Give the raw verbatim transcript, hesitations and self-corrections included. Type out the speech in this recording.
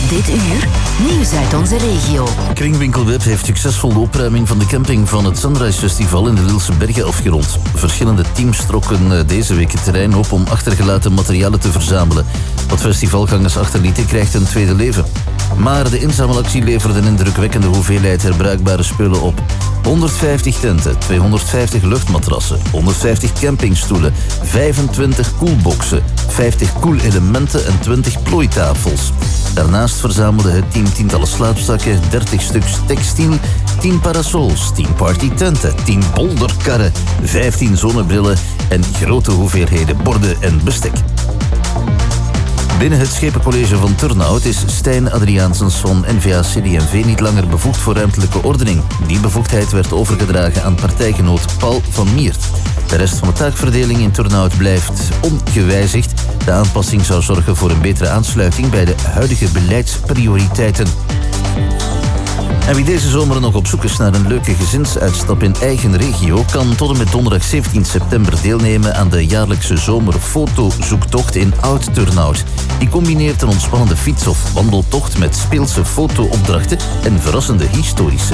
Dit uur, nieuws uit onze regio. Kringwinkelweb heeft succesvol de opruiming van de camping van het Sunrise Festival in de Lilse Bergen afgerond. Verschillende teams trokken deze week het terrein op om achtergelaten materialen te verzamelen. Wat festivalgangers achterlieten krijgt een tweede leven. Maar de inzamelactie leverde een indrukwekkende hoeveelheid herbruikbare spullen op. honderdvijftig tenten, tweehonderdvijftig luchtmatrassen, honderdvijftig campingstoelen, vijfentwintig koelboxen, vijftig koelelementen en twintig plooitafels. Daarnaast verzamelde het team tientallen slaapzakken, dertig stuks textiel, tien parasols, tien partytenten, tien bolderkarren, vijftien zonnebrillen en grote hoeveelheden borden en bestek. Binnen het Schepencollege van Turnhout is Stijn Adriaansens van N V A C D M V niet langer bevoegd voor ruimtelijke ordening. Die bevoegdheid werd overgedragen aan partijgenoot Paul van Miert. De rest van de taakverdeling in Turnhout blijft ongewijzigd. De aanpassing zou zorgen voor een betere aansluiting bij de huidige beleidsprioriteiten. En wie deze zomer nog op zoek is naar een leuke gezinsuitstap in eigen regio, kan tot en met donderdag zeventien september deelnemen aan de jaarlijkse zomerfotozoektocht in Oud-Turnhout. Die combineert een ontspannende fiets- of wandeltocht met speelse foto-opdrachten en verrassende historische